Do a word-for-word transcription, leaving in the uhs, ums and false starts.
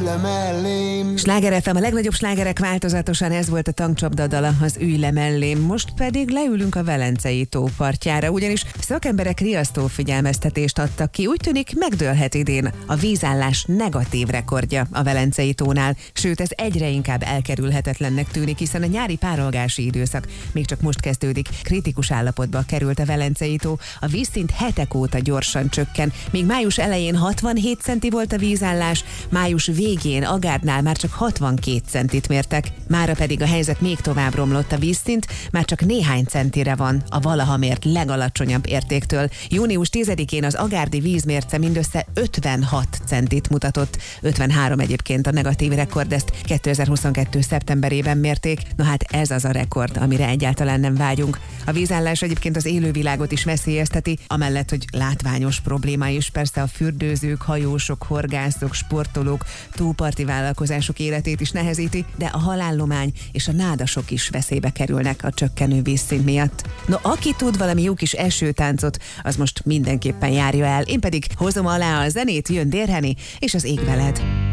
le mellém. Sláger ef em, a legnagyobb slágerek változatosan, ez volt a Tankcsapda dala, az Ülj le mellém. Most pedig leülünk a Velencei tó partjára, ugyanis szakemberek riasztó figyelmeztetést adtak ki. Úgy tűnik, megdőlhet idén a vízállás negatív rekordja a Velencei tónál, sőt ez egyre inkább elkerülhetetlennek tűnik, hiszen a nyári párolgási időszak még csak most kezdődik. Kritikus állapotba került a Velencei tó, a vízszint hetek óta gyorsan csökken, míg május elején hatvanhét centi volt a vízállás, május végén Agárdnál már csak hatvankét centit mértek, mára pedig a helyzet még tovább romlott, a vízszint már csak néhány centire van a valaha mért legalacsonyabb értéktől. június tizedikén az agárdi vízmérce mindössze ötvenhat centit mutatott, ötvenhárom egyébként a negatív rekord, ezt kétezer-huszonkettő szeptemberében mérték, na hát ez az a rekord, amire egyáltalán nem vágyunk. A vízállás egyébként az élővilágot is veszélyezteti, amellett, hogy látványos probléma is, persze a fürdőzők, hajósok, horgászok, sportolók, tóparti vállalkozások életét is nehezíti, de a halállomány és a nádasok is veszélybe kerülnek a csökkenő vízszint miatt. No, aki tud valami jó kis esőtáncot, az most mindenképpen járja el, én pedig hozom alá a zenét, jön Dérheni és az Ég veled.